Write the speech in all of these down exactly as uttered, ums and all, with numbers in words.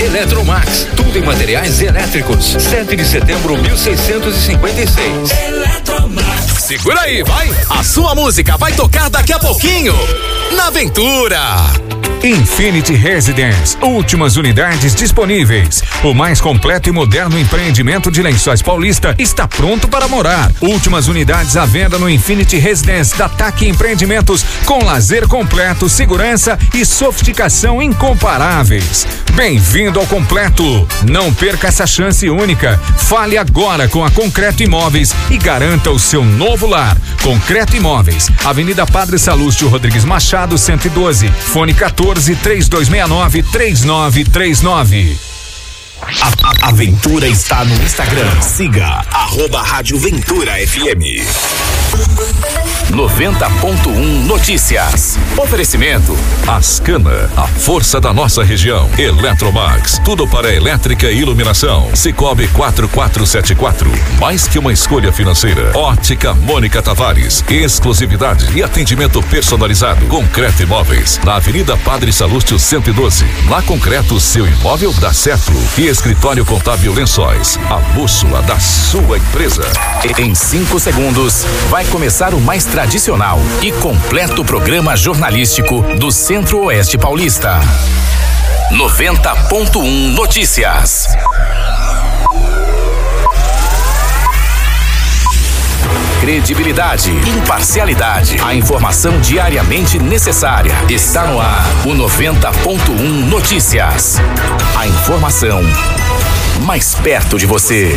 Eletromax, tudo em materiais elétricos. sete de setembro, mil seiscentos e cinquenta e seis. Eletromax. Segura aí, vai! A sua música vai tocar daqui a pouquinho na Aventura. Infinity Residence, últimas unidades disponíveis. O mais completo e moderno empreendimento de Lençóis Paulista está pronto para morar. Últimas unidades à venda no Infinity Residence da T A C Empreendimentos, com lazer completo, segurança e sofisticação incomparáveis. Bem-vindo ao completo. Não perca essa chance única. Fale agora com a Concreto Imóveis e garanta o seu novo lar. Concreto Imóveis, Avenida Padre Salúcio Rodrigues Machado, cento e doze, fone quatorze, três dois seis nove, três nove três nove. A, a Aventura está no Instagram. Siga arroba Rádio Ventura F M. noventa ponto um Notícias. Oferecimento Ascana, a força da nossa região. Eletromax, tudo para elétrica e iluminação. Cicobi quatro quatro sete quatro, mais que uma escolha financeira. Ótica Mônica Tavares, exclusividade e atendimento personalizado. Concreto Imóveis, na Avenida Padre Salúcio cento e doze. Na Concreto, seu imóvel dá certo. E Escritório Contábil Lençóis, a bússola da sua empresa. Em cinco segundos, vai começar o mais tradicional e completo programa jornalístico do Centro-Oeste Paulista. noventa ponto um Notícias. Credibilidade, imparcialidade, a informação diariamente necessária. Está no ar o noventa ponto um Notícias. A informação mais perto de você.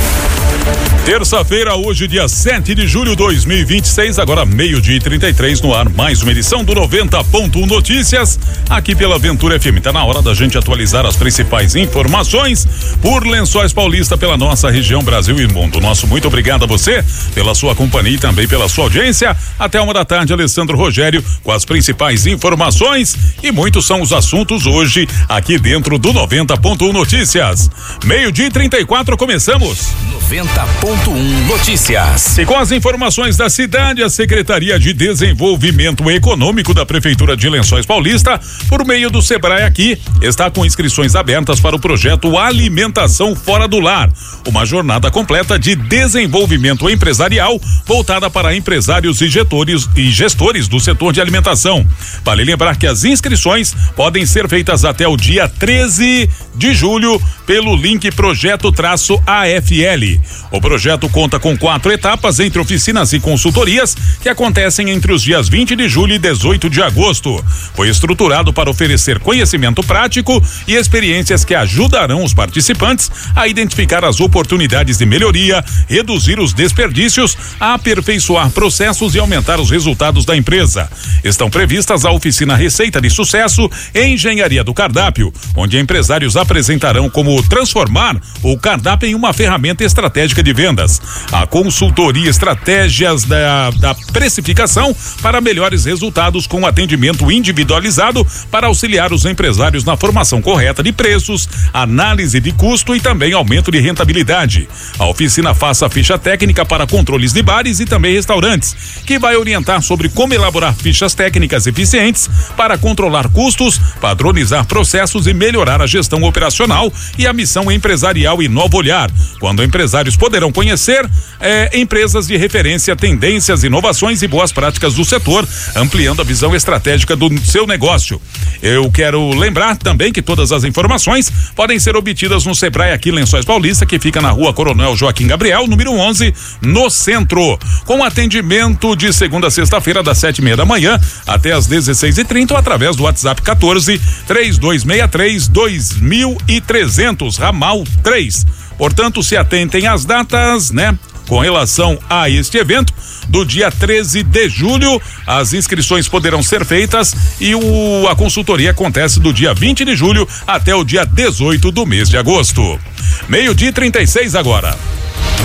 Terça-feira, hoje, dia sete de julho de dois mil e vinte e seis, agora meio-dia e trinta e três, no ar, mais uma edição do noventa ponto um Notícias, aqui pela Aventura F M. Tá na hora da gente atualizar as principais informações por Lençóis Paulista, pela nossa região, Brasil e mundo. Nosso muito obrigado a você pela sua companhia e também pela sua audiência. Até uma da tarde, Alessandro Rogério com as principais informações, e muitos são os assuntos hoje aqui dentro do noventa ponto um Notícias. Meio-dia e trinta e quatro, começamos. noventa ponto um Notícias. E com as informações da cidade, a Secretaria de Desenvolvimento Econômico da Prefeitura de Lençóis Paulista, por meio do Sebrae aqui, está com inscrições abertas para o projeto Alimentação Fora do Lar, uma jornada completa de desenvolvimento empresarial voltada para empresários e gestores, e gestores do setor de alimentação. Vale lembrar que as inscrições podem ser feitas até o dia treze de julho pelo link Projeto-A F L. O projeto conta com quatro etapas entre oficinas e consultorias que acontecem entre os dias vinte de julho e dezoito de agosto. Foi estruturado para oferecer conhecimento prático e experiências que ajudarão os participantes a identificar as oportunidades de melhoria, reduzir os desperdícios, aperfeiçoar processos e aumentar os resultados da empresa. Estão previstas a oficina Receita de Sucesso e Engenharia do Cardápio, onde empresários apresentarão como transformar o cardápio em uma ferramenta estratégica de vendas, a consultoria estratégias da, da precificação para melhores resultados com atendimento individualizado para auxiliar os empresários na formação correta de preços, análise de custo e também aumento de rentabilidade. A oficina faça ficha técnica para controles de bares e também restaurantes, que vai orientar sobre como elaborar fichas técnicas eficientes para controlar custos, padronizar processos e melhorar a gestão operacional e a missão empresarial e novo olhar, quando empresários poderão conhecer é, empresas de referência, tendências, inovações e boas práticas do setor, ampliando a visão estratégica do seu negócio. Eu quero lembrar também que todas as informações podem ser obtidas no Sebrae aqui em Lençóis Paulista, que fica na rua Coronel Joaquim Gabriel, número onze, no centro, com atendimento de segunda a sexta-feira das sete e meia da manhã até às dezesseis e trinta, ou através do WhatsApp quatorze, três dois seis três, dois mil e trezentos, ramal três. Portanto, se atentem às datas, né? Com relação a este evento, do dia treze de julho, as inscrições poderão ser feitas e o, a consultoria acontece do dia vinte de julho até o dia dezoito do mês de agosto. Meio-dia e trinta e seis agora.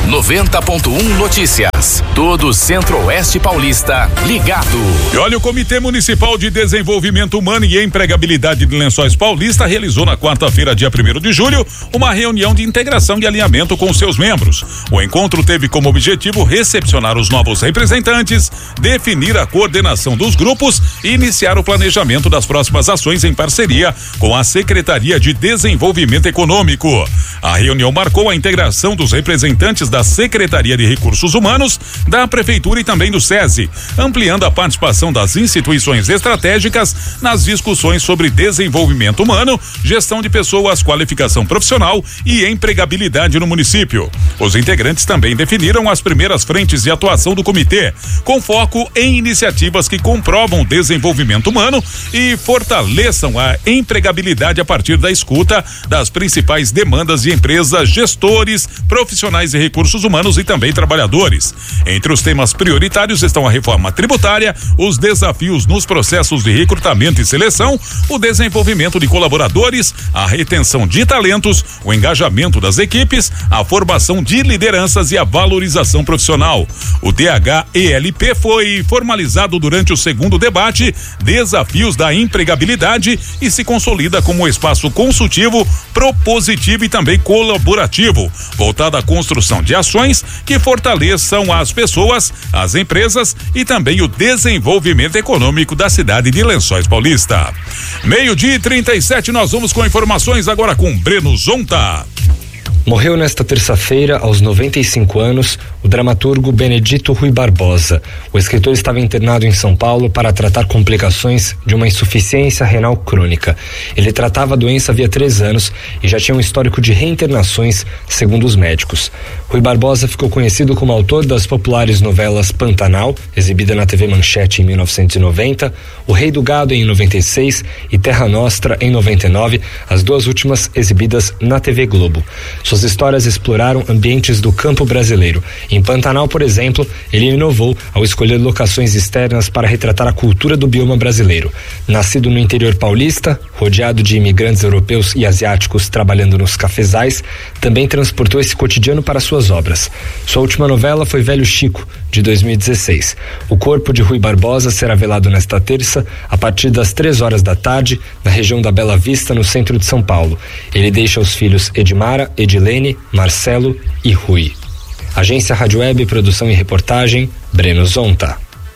noventa ponto um Notícias. Todo Centro-Oeste Paulista ligado. E olha, o Comitê Municipal de Desenvolvimento Humano e Empregabilidade de Lençóis Paulista realizou na quarta-feira, dia primeiro de julho, uma reunião de integração e alinhamento com seus membros. O encontro teve como objetivo recepcionar os novos representantes, definir a coordenação dos grupos e iniciar o planejamento das próximas ações em parceria com a Secretaria de Desenvolvimento Econômico. A reunião marcou a integração dos representantes da Secretaria de Recursos Humanos, da Prefeitura e também do SESI, ampliando a participação das instituições estratégicas nas discussões sobre desenvolvimento humano, gestão de pessoas, qualificação profissional e empregabilidade no município. Os integrantes também definiram as primeiras frentes de atuação do comitê, com foco em iniciativas que comprovam o desenvolvimento humano e fortaleçam a empregabilidade a partir da escuta das principais demandas de empresas, gestores, profissionais de recursos humanos e também trabalhadores. Entre os temas prioritários estão a reforma tributária, os desafios nos processos de recrutamento e seleção, o desenvolvimento de colaboradores, a retenção de talentos, o engajamento das equipes, a formação de lideranças e a valorização profissional. O D H E L P foi formalizado durante o segundo debate, Desafios da Empregabilidade, e se consolida como um espaço consultivo, propositivo e também colaborativo, voltado à construção de ações que fortaleçam as pessoas, as empresas e também o desenvolvimento econômico da cidade de Lençóis Paulista. Meio-dia e trinta e sete, nós vamos com informações agora com Breno Zonta. Morreu nesta terça-feira, aos noventa e cinco anos, o dramaturgo Benedito Rui Barbosa. O escritor estava internado em São Paulo para tratar complicações de uma insuficiência renal crônica. Ele tratava a doença havia três anos e já tinha um histórico de reinternações, segundo os médicos. Rui Barbosa ficou conhecido como autor das populares novelas Pantanal, exibida na T V Manchete em mil novecentos e noventa, O Rei do Gado em noventa e seis e Terra Nostra em noventa e nove, as duas últimas exibidas na T V Globo. Suas histórias exploraram ambientes do campo brasileiro. Em Pantanal, por exemplo, ele inovou ao escolher locações externas para retratar a cultura do bioma brasileiro. Nascido no interior paulista, rodeado de imigrantes europeus e asiáticos trabalhando nos cafezais, também transportou esse cotidiano para suas obras. Sua última novela foi Velho Chico, de dois mil e dezesseis. O corpo de Rui Barbosa será velado nesta terça, a partir das três horas da tarde, na região da Bela Vista, no centro de São Paulo. Ele deixa os filhos Edmara, Edilene, Marcelo e Rui. Agência Rádio Web, produção e reportagem, Breno Zonta.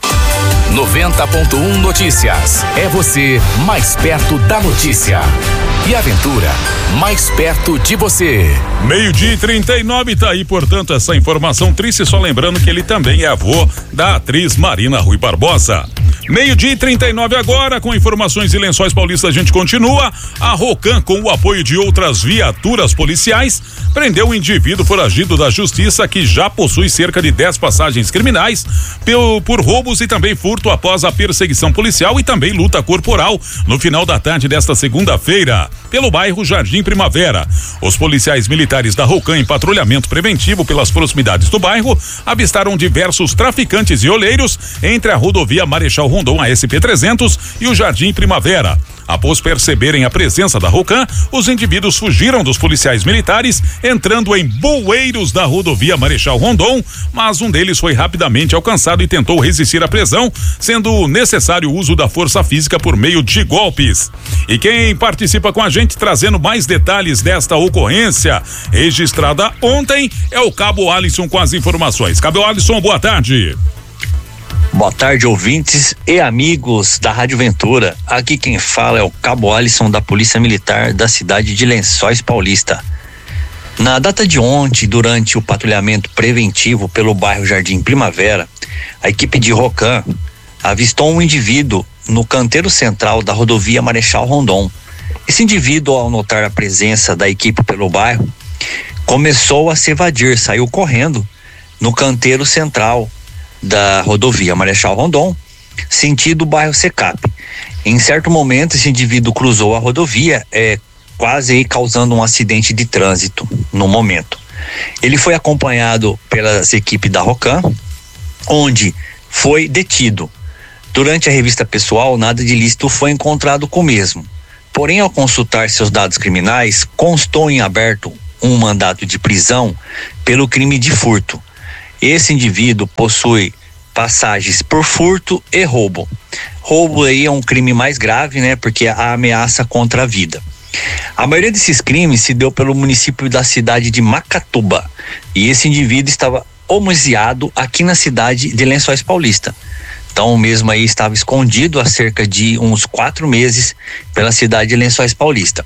noventa ponto um Notícias. É você mais perto da notícia. E Aventura, mais perto de você. Meio-dia e trinta e nove, tá aí, portanto, essa informação triste, só lembrando que ele também é avô da atriz Marina Rui Barbosa. Meio-dia e trinta e nove agora, com informações de Lençóis Paulista, a gente continua. A Rocan, com o apoio de outras viaturas policiais, prendeu um indivíduo foragido da justiça que já possui cerca de dez passagens criminais por, por roubos e também furto após a perseguição policial e também luta corporal no final da tarde desta segunda-feira, pelo bairro Jardim Primavera. Os policiais militares da Rocan, em patrulhamento preventivo pelas proximidades do bairro, avistaram diversos traficantes e olheiros entre a rodovia Marechal Rondon, a S P trezentos, e o Jardim Primavera. Após perceberem a presença da Rocan, os indivíduos fugiram dos policiais militares, entrando em bueiros da rodovia Marechal Rondon, mas um deles foi rapidamente alcançado e tentou resistir à prisão, sendo necessário o uso da força física por meio de golpes. E quem participa com a gente trazendo mais detalhes desta ocorrência registrada ontem é o Cabo Alisson com as informações. Cabo Alisson, boa tarde. Boa tarde, ouvintes e amigos da Rádio Ventura. Aqui quem fala é o Cabo Alisson da Polícia Militar da cidade de Lençóis Paulista. Na data de ontem, durante o patrulhamento preventivo pelo bairro Jardim Primavera, a equipe de Rocan avistou um indivíduo no canteiro central da rodovia Marechal Rondon. Esse indivíduo, ao notar a presença da equipe pelo bairro, começou a se evadir, saiu correndo no canteiro central da rodovia Marechal Rondon, sentido bairro Secap. Em certo momento, esse indivíduo cruzou a rodovia, é, quase aí causando um acidente de trânsito no momento. Ele foi acompanhado pelas equipes da Rocan, onde foi detido. Durante a revista pessoal, nada de ilícito foi encontrado com o mesmo. Porém, ao consultar seus dados criminais, constou em aberto um mandato de prisão pelo crime de furto. Esse indivíduo possui passagens por furto e roubo. Roubo aí é um crime mais grave, né? Porque há ameaça contra a vida. A maioria desses crimes se deu pelo município da cidade de Macatuba. E esse indivíduo estava homoziado aqui na cidade de Lençóis Paulista. Então o mesmo aí estava escondido há cerca de uns quatro meses pela cidade de Lençóis Paulista.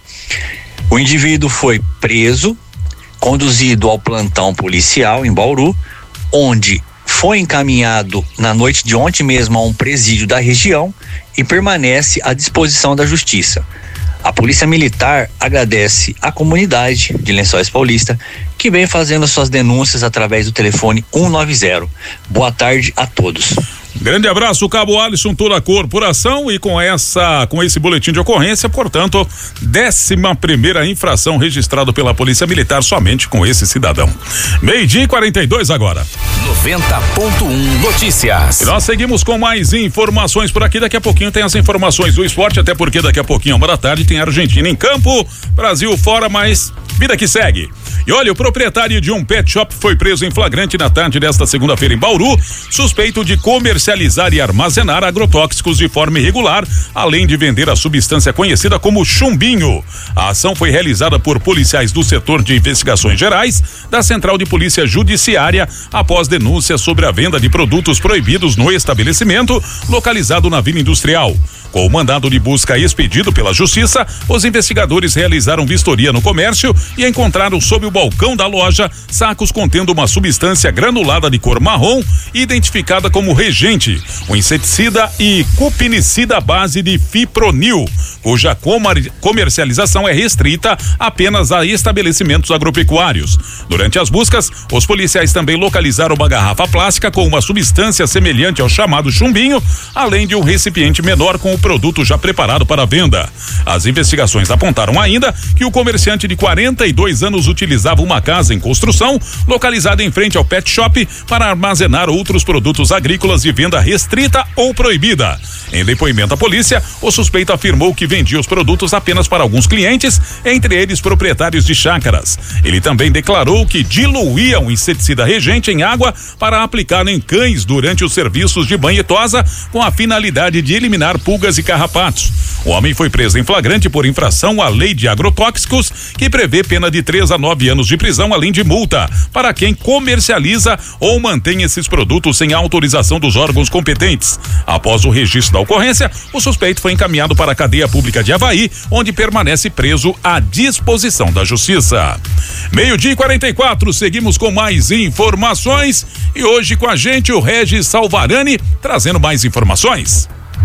O indivíduo foi preso, conduzido ao plantão policial em Bauru, onde foi encaminhado na noite de ontem mesmo a um presídio da região e permanece à disposição da justiça. A Polícia Militar agradece à comunidade de Lençóis Paulista que vem fazendo suas denúncias através do telefone cento e noventa. Boa tarde a todos. Grande abraço, Cabo Alisson, toda a corporação, e com essa, com esse boletim de ocorrência, portanto, décima primeira infração registrada pela Polícia Militar somente com esse cidadão. Meio-dia e quarenta e dois agora. noventa ponto um Notícias. E nós seguimos com mais informações por aqui. Daqui a pouquinho tem as informações do esporte, até porque daqui a pouquinho, uma da tarde, tem a Argentina em campo, Brasil fora, mas vida que segue. E olha, o proprietário de um pet shop foi preso em flagrante na tarde desta segunda-feira em Bauru, suspeito de comercializar e armazenar agrotóxicos de forma irregular, além de vender a substância conhecida como chumbinho. A ação foi realizada por policiais do setor de investigações gerais da Central de Polícia Judiciária após denúncia sobre a venda de produtos proibidos no estabelecimento localizado na Vila Industrial. Com o mandado de busca expedido pela Justiça, os investigadores realizaram vistoria no comércio e encontraram sob o balcão da loja sacos contendo uma substância granulada de cor marrom, identificada como Regente, um inseticida e cupinicida à base de fipronil, cuja comercialização é restrita apenas a estabelecimentos agropecuários. Durante as buscas, os policiais também localizaram uma garrafa plástica com uma substância semelhante ao chamado chumbinho, além de um recipiente menor com o produto já preparado para venda. As investigações apontaram ainda que o comerciante de quarenta e dois anos utilizava uma casa em construção localizada em frente ao pet shop para armazenar outros produtos agrícolas de venda restrita ou proibida. Em depoimento à polícia, o suspeito afirmou que vendia os produtos apenas para alguns clientes, entre eles proprietários de chácaras. Ele também declarou que diluía um inseticida Regente em água para aplicar em cães durante os serviços de banho e tosa, com a finalidade de eliminar pulgas e carrapatos. O homem foi preso em flagrante por infração à lei de agrotóxicos, que prevê pena de três a nove anos de prisão, além de multa para quem comercializa ou mantém esses produtos sem autorização dos órgãos competentes. Após o registro da ocorrência, o suspeito foi encaminhado para a cadeia pública de Avaí, onde permanece preso à disposição da Justiça. Meio-dia e quarenta e quatro, seguimos com mais informações e hoje com a gente o Regis Salvarani trazendo mais informações.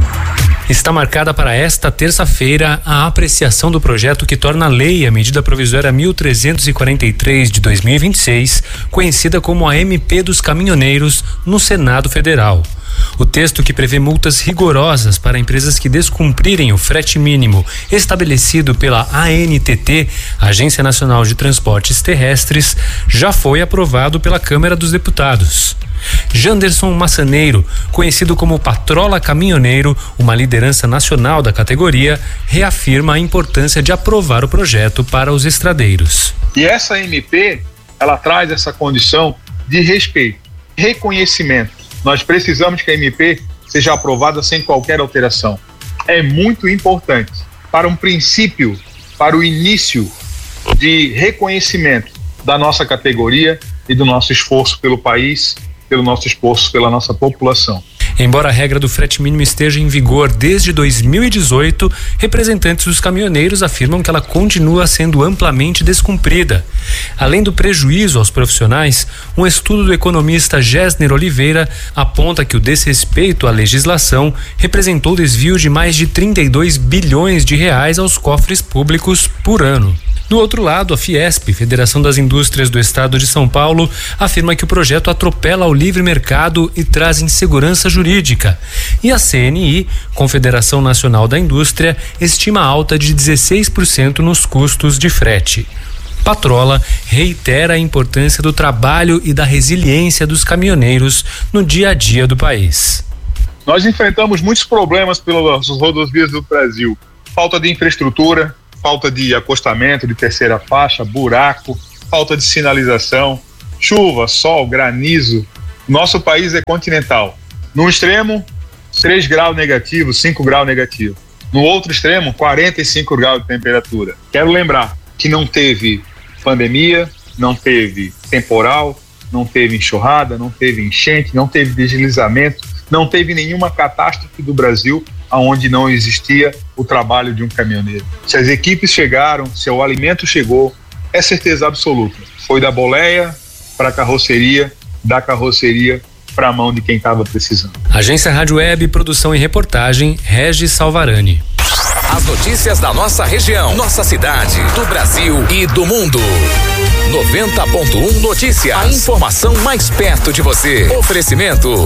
Está marcada para esta terça-feira a apreciação do projeto que torna lei a medida provisória mil trezentos e quarenta e três de dois mil e vinte e seis, conhecida como a M P dos caminhoneiros, no Senado Federal. O texto, que prevê multas rigorosas para empresas que descumprirem o frete mínimo estabelecido pela A N T T, Agência Nacional de Transportes Terrestres, já foi aprovado pela Câmara dos Deputados. Janderson Massaneiro, conhecido como Patrola Caminhoneiro, uma liderança nacional da categoria, reafirma a importância de aprovar o projeto para os estradeiros. E essa M P, ela traz essa condição de respeito, reconhecimento. Nós precisamos que a M P seja aprovada sem qualquer alteração. É muito importante para um princípio, para o início de reconhecimento da nossa categoria e do nosso esforço pelo país, pelo nosso esforço pela nossa população. Embora a regra do frete mínimo esteja em vigor desde dois mil e dezoito, representantes dos caminhoneiros afirmam que ela continua sendo amplamente descumprida. Além do prejuízo aos profissionais, um estudo do economista Gessner Oliveira aponta que o desrespeito à legislação representou desvio de mais de trinta e dois bilhões de reais aos cofres públicos por ano. Do outro lado, a Fiesp, Federação das Indústrias do Estado de São Paulo, afirma que o projeto atropela o livre mercado e traz insegurança jurídica. E a C N I, Confederação Nacional da Indústria, estima alta de dezesseis por cento nos custos de frete. Patrola reitera a importância do trabalho e da resiliência dos caminhoneiros no dia a dia do país. Nós enfrentamos muitos problemas pelas rodovias do Brasil. Falta de infraestrutura, falta de acostamento de terceira faixa, buraco, falta de sinalização, chuva, sol, granizo. Nosso país é continental. No extremo, três graus negativo, cinco graus negativo. No outro extremo, quarenta e cinco graus de temperatura. Quero lembrar que não teve pandemia, não teve temporal, não teve enxurrada, não teve enchente, não teve deslizamento, não teve nenhuma catástrofe do Brasil onde não existia o trabalho de um caminhoneiro. Se as equipes chegaram, se o alimento chegou, é certeza absoluta. Foi da boleia para a carroceria, da carroceria para a mão de quem estava precisando. Agência Rádio Web, produção e reportagem, Regis Salvarani. As notícias da nossa região, nossa cidade, do Brasil e do mundo. noventa ponto um Notícias. A informação mais perto de você. Oferecimento